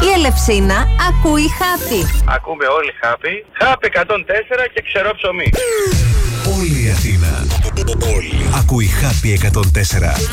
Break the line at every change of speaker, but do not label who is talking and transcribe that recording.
Η Ελευσίνα ακούει Happy.
Ακούμε όλοι Happy. Happy 104 και ξερό ψωμί.
Όλη η Αθήνα ακούει Happy 104.